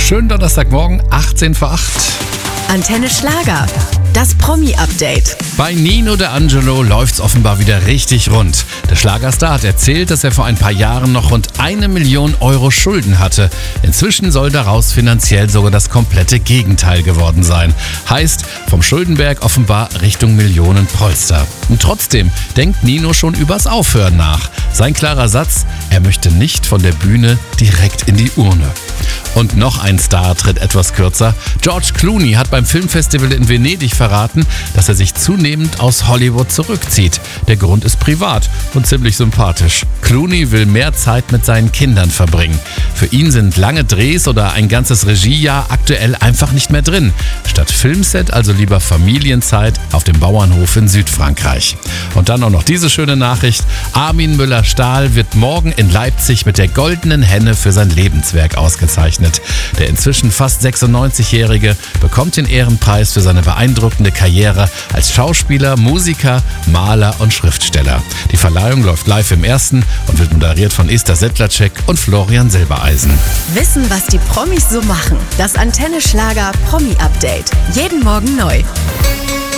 Schönen Donnerstagmorgen, 18 vor 8. Antenne Schlager. Das Promi-Update. Bei Nino D'Angelo läuft's offenbar wieder richtig rund. Der Schlagerstar hat erzählt, dass er vor ein paar Jahren noch rund 1 Million Euro Schulden hatte. Inzwischen soll daraus finanziell sogar das komplette Gegenteil geworden sein. Heißt, vom Schuldenberg offenbar Richtung Millionenpolster. Und trotzdem denkt Nino schon übers Aufhören nach. Sein klarer Satz, er möchte nicht von der Bühne direkt in die Urne. Und noch ein Star tritt etwas kürzer. George Clooney hat beim Filmfestival in Venedig verraten, dass er sich zunehmend aus Hollywood zurückzieht. Der Grund ist privat und ziemlich sympathisch. Clooney will mehr Zeit mit seinen Kindern verbringen. Für ihn sind lange Drehs oder ein ganzes Regiejahr aktuell einfach nicht mehr drin. Statt Filmset also lieber Familienzeit auf dem Bauernhof in Südfrankreich. Und dann auch noch diese schöne Nachricht. Armin Müller-Stahl wird morgen in Leipzig mit der Goldenen Henne für sein Lebenswerk ausgezeichnet. Der inzwischen fast 96-Jährige bekommt den Ehrenpreis für seine beeindruckende Karriere als Schauspieler, Musiker, Maler und Schriftsteller. Die Verleihung läuft live im Ersten und wird moderiert von Esther Sedlacek und Florian Silbereisen. Wissen, was die Promis so machen. Das Antenne Schlager Promi-Update. Jeden Morgen neu.